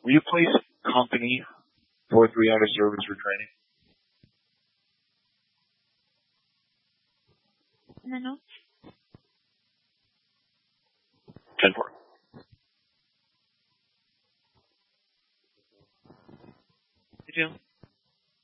Will you please company 4-3 out of service for training? No. 10-4. You do.